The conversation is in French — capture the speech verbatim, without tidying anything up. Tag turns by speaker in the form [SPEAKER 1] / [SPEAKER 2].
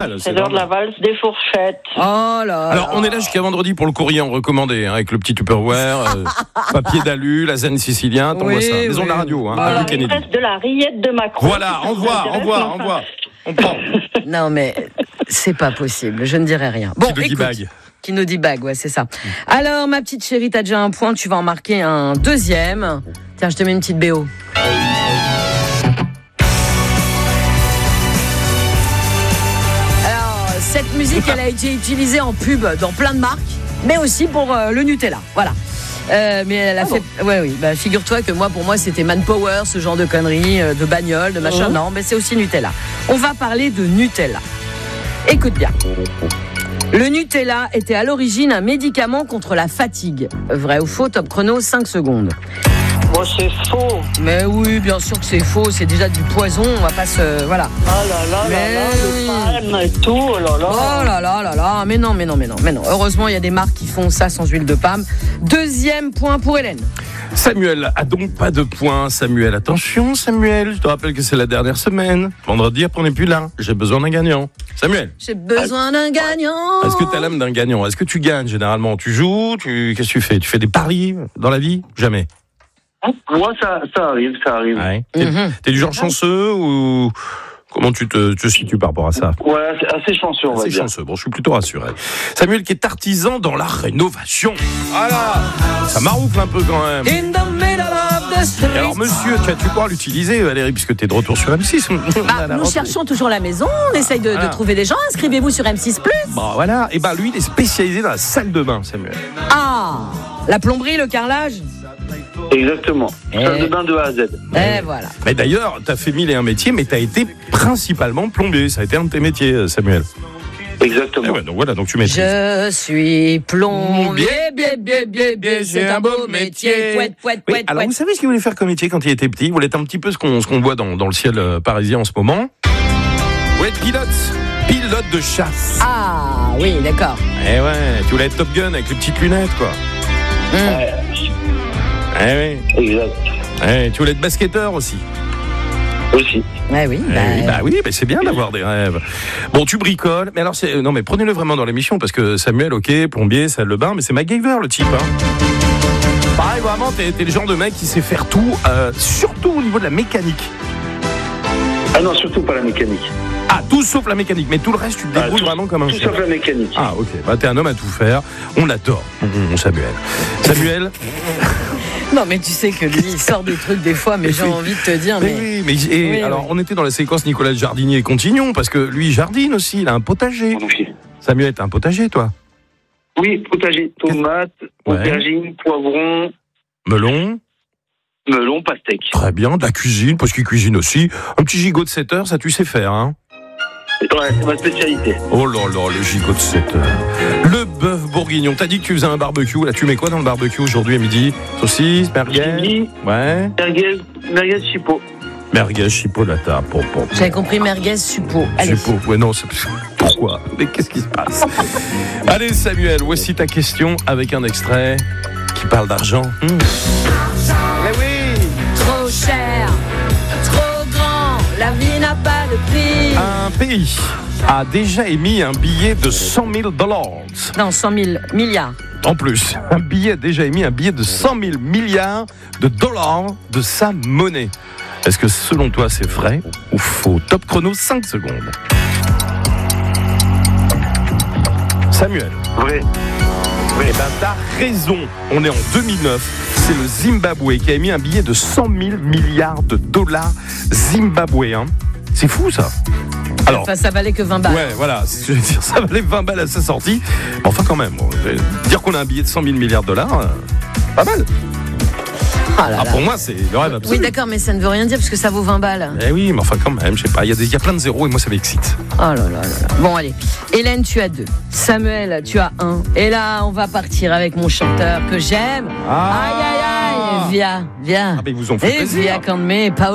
[SPEAKER 1] normal.
[SPEAKER 2] C'est, c'est l'heure
[SPEAKER 1] normal.
[SPEAKER 2] de la valse des fourchettes.
[SPEAKER 3] Oh là là.
[SPEAKER 1] Alors, on est là jusqu'à vendredi pour le courrier en recommandé, hein, avec le petit Tupperware, euh, papier d'alu, la zen sicilien, t'envoies
[SPEAKER 3] Oui,
[SPEAKER 1] ça. Maison
[SPEAKER 3] oui.
[SPEAKER 1] de la radio, hein,
[SPEAKER 2] Alors,
[SPEAKER 1] à
[SPEAKER 2] il
[SPEAKER 1] Kennedy.
[SPEAKER 2] reste de la rillette de Macron.
[SPEAKER 1] Voilà,
[SPEAKER 2] si ça vous
[SPEAKER 1] envoie,
[SPEAKER 2] intéresse,
[SPEAKER 1] envoie,
[SPEAKER 2] enfin.
[SPEAKER 1] envoie. On prend.
[SPEAKER 3] Non, mais c'est pas possible. Je ne dirai rien. Bon,
[SPEAKER 1] Petit doggy
[SPEAKER 3] écoute.
[SPEAKER 1] bag.
[SPEAKER 3] Kinody bag, ouais, c'est ça. Alors, ma petite chérie, t'as déjà un point, tu vas en marquer un deuxième. Tiens, je te mets une petite B O. Alors, cette musique, elle a été utilisée en pub dans plein de marques, mais aussi pour euh, le Nutella. Voilà. Euh, mais elle a
[SPEAKER 2] Ah
[SPEAKER 3] fait.
[SPEAKER 2] bon.
[SPEAKER 3] Ouais, oui. Bah, figure-toi que moi, pour moi, c'était Manpower, ce genre de conneries, euh, de bagnole, de machin.
[SPEAKER 2] Mhm.
[SPEAKER 3] Non, mais c'est aussi Nutella. On va parler de Nutella. Écoute bien. Le Nutella était à l'origine un médicament contre la fatigue. Vrai ou faux, top chrono, cinq secondes.
[SPEAKER 2] Bon, c'est faux.
[SPEAKER 3] Mais oui, bien sûr que c'est faux, c'est déjà du poison, on va pas se... Voilà.
[SPEAKER 2] Oh là là
[SPEAKER 3] Mais
[SPEAKER 2] là là,
[SPEAKER 3] oui.
[SPEAKER 2] le palme et tout, oh là là.
[SPEAKER 3] Oh là là là là, mais non, mais non, mais non, mais non. Heureusement, il y a des marques qui font ça sans huile de palme. Deuxième point pour Hélène.
[SPEAKER 1] Samuel a donc pas de points. Samuel, attention, Samuel, je te rappelle que c'est la dernière semaine. Vendredi, après on n'est plus là. J'ai besoin d'un gagnant. Samuel,
[SPEAKER 3] J'ai besoin d'un gagnant.
[SPEAKER 1] est-ce que tu as l'âme d'un gagnant? Est-ce que tu gagnes généralement? Tu joues tu... Qu'est-ce que tu fais? Tu fais des paris dans la vie? Jamais.
[SPEAKER 4] Moi, ça, ça arrive, ça arrive.
[SPEAKER 1] Ouais. T'es,
[SPEAKER 3] Mhm.
[SPEAKER 1] t'es du genre chanceux ou comment tu te, te situes par rapport à ça?
[SPEAKER 4] Ouais, c'est assez chanceux, on va
[SPEAKER 1] C'est
[SPEAKER 4] dire.
[SPEAKER 1] chanceux. Bon, je suis plutôt rassuré. Samuel qui est artisan dans la rénovation. Voilà. Ça maroufle un peu quand même.
[SPEAKER 3] In the middle of the street.
[SPEAKER 1] Et alors, monsieur, tu vas-tu pouvoir l'utiliser, Valérie, puisque tu es de retour sur M six?
[SPEAKER 3] Bah, nous cherchons toujours la maison, on essaye de,
[SPEAKER 1] Voilà.
[SPEAKER 3] de trouver des gens. Inscrivez-vous sur M six plus.
[SPEAKER 1] Bon, voilà. Et ben, lui, il est spécialisé dans la salle de bain, Samuel.
[SPEAKER 3] Ah, la plomberie, le carrelage.
[SPEAKER 4] Exactement.
[SPEAKER 3] Eh.
[SPEAKER 4] Salle de bain de A à Z.
[SPEAKER 3] Et voilà.
[SPEAKER 1] Mais d'ailleurs, tu as fait mille et un métiers, mais tu as été principalement plombier. Ça a été un de tes métiers, Samuel. Eh
[SPEAKER 4] Exactement.
[SPEAKER 1] ouais, donc voilà, donc tu maîtrises.
[SPEAKER 3] Je suis plombier, bien, bien, bien, bien, c'est un beau métier. Pouette, pouette,
[SPEAKER 1] Oui,
[SPEAKER 3] pouette,
[SPEAKER 1] alors vous
[SPEAKER 3] pouette.
[SPEAKER 1] savez ce qu'il voulait faire comme métier quand il était petit? Il voulait être un petit peu ce qu'on, ce qu'on voit dans, dans le ciel euh, parisien en ce moment. Il voulait être pilote. Pilote de chasse.
[SPEAKER 3] Ah, oui, d'accord.
[SPEAKER 1] Eh ouais, tu voulais être Top Gun avec les petites lunettes, quoi.
[SPEAKER 3] Hum.
[SPEAKER 4] Ouais,
[SPEAKER 1] Eh oui.
[SPEAKER 4] exact.
[SPEAKER 1] Eh, tu voulais être basketteur aussi.
[SPEAKER 4] Aussi.
[SPEAKER 3] Ouais, oui,
[SPEAKER 1] Eh
[SPEAKER 3] bah,
[SPEAKER 1] oui, bah oui, mais c'est bien d'avoir des rêves. Bon, tu bricoles, mais alors c'est euh, non, mais prenez-le vraiment dans l'émission parce que Samuel, ok, plombier, salle de bain, mais c'est MacGyver le type. Hein. Pareil, vraiment, t'es, t'es le genre de mec qui sait faire tout, euh, surtout au niveau de la mécanique.
[SPEAKER 4] Ah non, surtout pas la mécanique.
[SPEAKER 1] Ah, tout sauf la mécanique, mais tout le reste, tu te
[SPEAKER 4] Ah,
[SPEAKER 1] débrouilles
[SPEAKER 4] tout-
[SPEAKER 1] vraiment comme un
[SPEAKER 4] Tout
[SPEAKER 1] chien.
[SPEAKER 4] sauf la mécanique.
[SPEAKER 1] Ah, ok, bah t'es un homme à tout faire. On l'adore, mon Samuel. Samuel.
[SPEAKER 3] non, mais tu sais que lui, il sort des trucs des fois, mais j'ai
[SPEAKER 1] Oui.
[SPEAKER 3] envie de te dire,
[SPEAKER 1] Mais
[SPEAKER 3] mais.
[SPEAKER 1] oui, mais et,
[SPEAKER 3] Oui,
[SPEAKER 1] alors
[SPEAKER 3] oui.
[SPEAKER 1] on était dans la séquence Nicolas le jardinier, continuons parce que lui il jardine aussi, il a un potager.
[SPEAKER 4] Mon outil.
[SPEAKER 1] Samuel, t'as un potager toi?
[SPEAKER 4] Oui, potager, tomates,
[SPEAKER 1] Ouais.
[SPEAKER 4] aubergines, poivrons,
[SPEAKER 1] Melon,
[SPEAKER 4] melons, pastèques.
[SPEAKER 1] très bien, de la cuisine parce qu'il cuisine aussi. Un petit gigot de sept heures, ça tu sais faire hein?
[SPEAKER 4] Ouais, c'est ma spécialité.
[SPEAKER 1] Oh là là, le gigot de sept heures. Le bœuf bourguignon. T'as dit que tu faisais un barbecue, là tu mets quoi dans le barbecue aujourd'hui à midi? Saucisse, merguez?
[SPEAKER 4] Chili,
[SPEAKER 1] Ouais.
[SPEAKER 4] merguez, merguez chipot.
[SPEAKER 1] Merguez, chipolata, pom pom.
[SPEAKER 3] J'avais compris merguez, suppo. Allez.
[SPEAKER 1] Suppo. Ouais, non, c'est... Pourquoi? Mais qu'est-ce qui se passe? Allez, Samuel, voici ta question avec un extrait qui parle d'argent. Mmh. Mais oui!
[SPEAKER 3] Trop cher, trop grand, la vie n'a pas de prix.
[SPEAKER 1] Un pays a déjà émis un billet de cent mille dollars.
[SPEAKER 3] Non, cent mille milliards.
[SPEAKER 1] En plus, un billet a déjà émis un billet de cent mille milliards de dollars de sa monnaie. Est-ce que selon toi c'est vrai ou faux? Top chrono, cinq secondes. Samuel.
[SPEAKER 4] Vrai.
[SPEAKER 1] Eh ben t'as raison, on est en deux mille neuf, c'est le Zimbabwe qui a émis un billet de cent mille milliards de dollars zimbabwéens. C'est fou ça. Alors,
[SPEAKER 3] Enfin, ça valait que vingt balles.
[SPEAKER 1] ouais, voilà, c'est ce que je veux dire, ça valait vingt balles à sa sortie. Enfin quand même, bon, dire qu'on a un billet de cent mille milliards de dollars, euh, pas mal.
[SPEAKER 3] Ah là
[SPEAKER 1] Ah,
[SPEAKER 3] là.
[SPEAKER 1] pour moi c'est le rêve absolu.
[SPEAKER 3] Oui, d'accord, mais ça ne veut rien dire parce que ça vaut vingt balles.
[SPEAKER 1] Eh oui, mais enfin quand même, je sais pas, il y, a des- il y a plein de zéros et moi ça m'excite.
[SPEAKER 3] Oh là là là là. Bon, allez. Hélène, tu as deux. Samuel, tu as un. Et là, on va partir avec mon chanteur que j'aime.
[SPEAKER 1] Ah.
[SPEAKER 3] Aïe, aïe, aïe. Viens, viens.
[SPEAKER 1] Ah, mais ils vous ont fait
[SPEAKER 3] Et
[SPEAKER 1] plaisir.
[SPEAKER 3] via con me, Paolo.